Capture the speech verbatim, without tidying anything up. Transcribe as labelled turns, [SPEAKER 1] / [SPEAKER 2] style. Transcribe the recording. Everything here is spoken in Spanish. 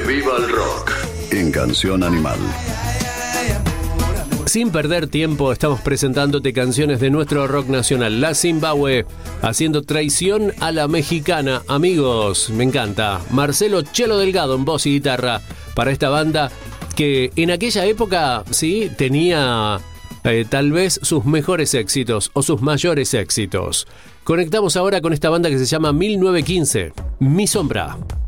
[SPEAKER 1] viva el rock en Canción Animal.
[SPEAKER 2] Sin perder tiempo, estamos presentándote canciones de nuestro rock nacional. La Zimbabue, haciendo traición a la mexicana. Amigos, me encanta. Marcelo Chelo Delgado en voz y guitarra para esta banda que en aquella época, sí, tenía eh, tal vez sus mejores éxitos o sus mayores éxitos. Conectamos ahora con esta banda que se llama mil novecientos quince, Mi Sombra.